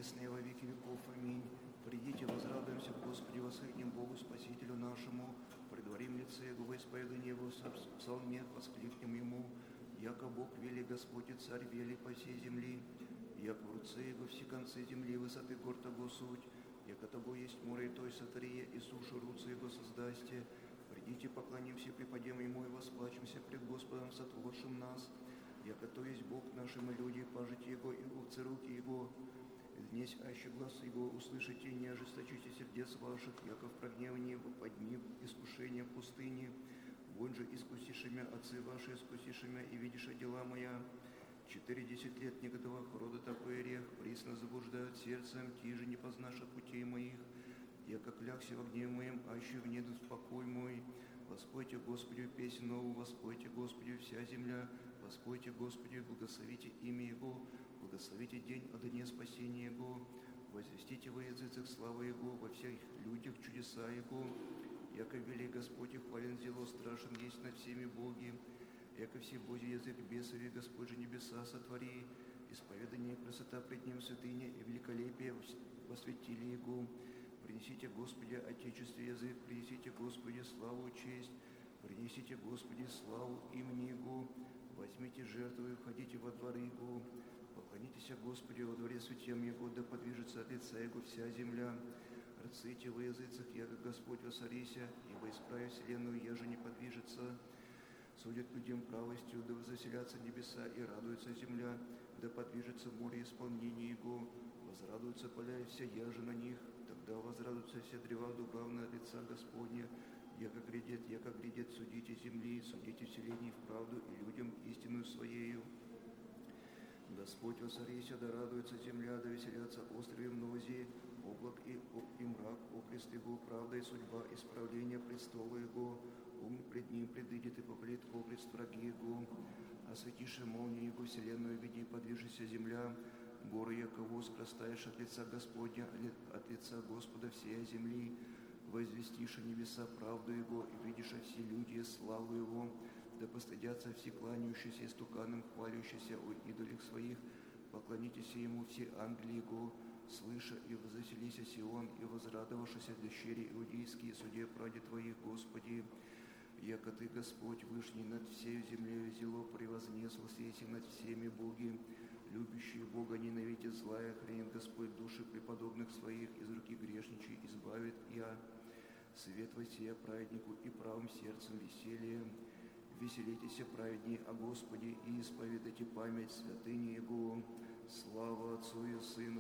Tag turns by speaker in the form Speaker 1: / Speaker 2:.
Speaker 1: пресные во веки веков. Аминь. Придите, возрадуемся в Господе, воскликнем Богу Спасителю нашему, предварим лице Его, во исповедании Его, в псалме воскликнем Ему, яко Бог вели, Господь и Царь вели по всей земли, яко в руце Его все концы земли, высоты гор того суть, яко того есть море, и той сотворие, и сушу руце Его создасте. Придите, поклонимся, преподем Ему и восплачемся пред Господом, сотворшим нас, яко то есть Бог наш, и мы люди, пажите Его и овцы руки Его. Днесь аще глаз Его услышите, не ожесточите сердец ваших, яко в прогневании под дни искушения в пустыне. Вон же искусишь имя отцы ваши, искусишь имя и видишь дела моя. 40 лет негодовах рода такой орех, присно заблуждают сердцем, ти же не познаша путей моих. Яко клякся в гневе моем, аще внедут в покой мой. Воспойте Господи песнь новую, воспойте Господи вся земля, воспойте Господи, благословите имя Его, благословите день о дне спасения Его, возвестите во языцах славу Его, во всех людях чудеса Его. Яко вели Господь и хвален зело, страшен есть над всеми боги. Яко все Божий язык бесови, Господь же небеса сотвори. Исповедание красота пред Ним святыня и великолепие восветили Его. Принесите, Господи, Отечестве язык, принесите, Господи, славу, честь, принесите, Господи, славу имени Его, возьмите жертву и входите во дворы Его, поклонитесь, Господи, во дворе святем Его, да подвижется от лица Его вся земля. Рците во языцах, яко Господь воцарися, ибо исправив вселенную, еже не подвижется. Судят людям правостью, да заселятся небеса и радуется земля, да подвижется море исполнения Его, возрадуются поля и вся яжа на них, тогда возрадуются все древа дубравные от лица Господня, яко грядет, судите земли, судите вселенной в правду и людям истинную Своею. Господь воцарися, да радуется земля, да веселятся острове мнози, облак и мрак, окрест Его, правда и судьба, исправление престола Его, ум пред Ним предыдет и поплет окрест враги Его, осветишь молнию Его вселенную, веди, подвижися земля, горы, яко воск растаешь от лица Господня, от лица Господа всей земли, возвестишь небеса правду Его, и видишь все люди славу Его, да постыдятся все кланяющиеся истуканам, хвалящиеся о идолях своих, поклонитесь Ему все ангели Его, слыша и возвеселися Сион, и возрадовавшися дщери иудейские, суде праде Твоих, Господи, яко Ты, Господь, вышний над всей землею зело превознеслся, еси над всеми боги, любящие Бога ненавидят злая, хранит Господь души преподобных своих, из руки грешничей избавит я. Свет воссея праведнику и правым сердцем веселье. Веселитесь, праведней, о Господе, и исповедайте память святыни Его. Слава Отцу и Сыну